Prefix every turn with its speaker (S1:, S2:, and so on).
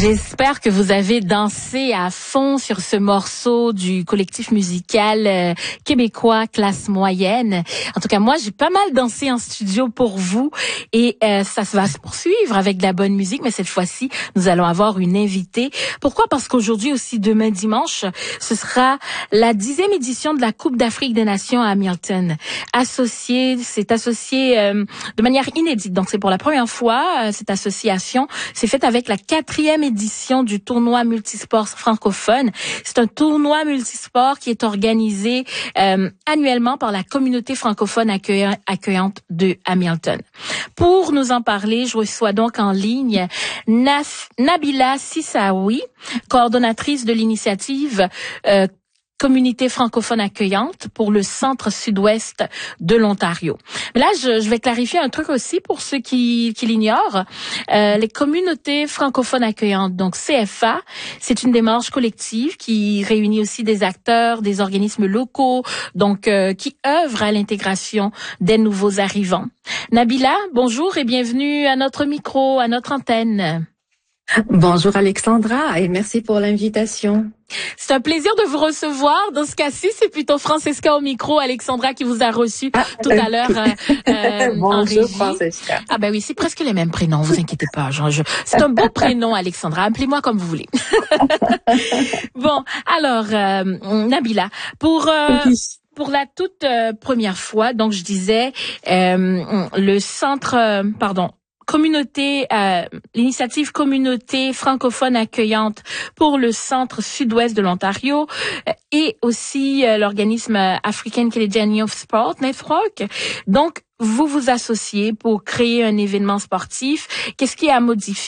S1: J'espère que vous avez dansé à fond sur ce morceau du collectif musical québécois Classe Moyenne. En tout cas, moi, j'ai pas mal dansé en studio pour vous et ça va se poursuivre avec de la bonne musique, mais cette fois-ci, nous allons avoir une invitée. Pourquoi? Parce qu'aujourd'hui aussi, demain dimanche, ce sera la 10e édition de la Coupe d'Afrique des Nations à Hamilton. C'est associé de manière inédite. Donc, c'est pour la première fois, cette association s'est faite avec la 4e édition du tournoi multisport francophone. C'est un tournoi multisport qui est organisé annuellement par la communauté francophone accueillante de Hamilton. Pour nous en parler, je reçois donc en ligne Nabila Sissaoui, coordonnatrice de l'initiative communauté francophone accueillante pour le centre sud-ouest de l'Ontario. Mais là, je vais clarifier un truc aussi pour ceux qui l'ignorent. Les communautés francophones accueillantes, donc CFA, c'est une démarche collective qui réunit aussi des acteurs, des organismes locaux, donc qui œuvrent à l'intégration des nouveaux arrivants. Nabila, bonjour et bienvenue à notre micro, à notre antenne.
S2: Bonjour Alexandra et merci pour l'invitation.
S1: C'est un plaisir de vous recevoir. Dans ce cas-ci, c'est plutôt Francesca au micro, Alexandra qui vous a reçu tout à l'heure en régie.
S2: Bonjour Francesca.
S1: Ah ben oui, c'est presque les mêmes prénoms, vous inquiétez pas. C'est un beau prénom, Alexandra. Appelez-moi comme vous voulez. Bon, alors Nabila, pour la toute première fois, donc je disais le centre, l'initiative communauté francophone accueillante pour le centre sud-ouest de l'Ontario et aussi l'organisme African Canadian Youth Sport Network. Donc, vous vous associez pour créer un événement sportif. Qu'est-ce qui a modifié